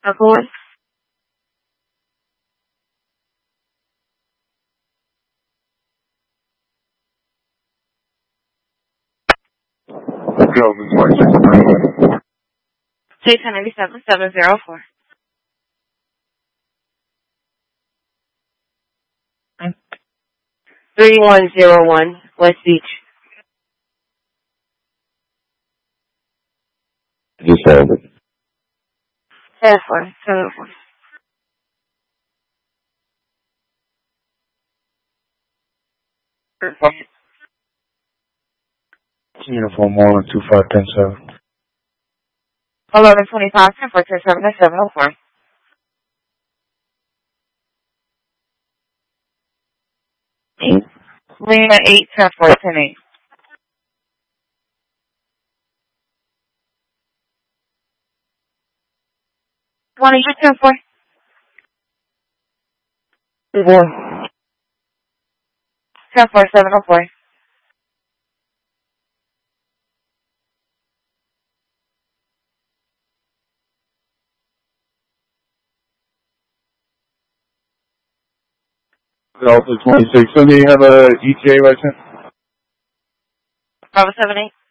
Alpha 1. Go, this is Mike. J1097 704. Hmm? 3101 West Beach. Just hold it. 704. 704. Uniform Marlin 2510-7. 1125 1047 704. Lena 8 108. 20 10-4. 10-4 704. Delta 26. So do you have a ETA license? Bravo 78.